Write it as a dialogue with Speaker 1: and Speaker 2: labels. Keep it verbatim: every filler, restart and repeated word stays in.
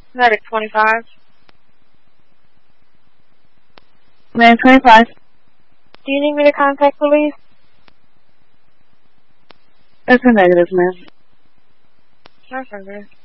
Speaker 1: Medic twenty-five.
Speaker 2: Medic twenty-five.
Speaker 1: Do you need me to contact police?
Speaker 2: That's a negative, ma'am.
Speaker 1: That's okay.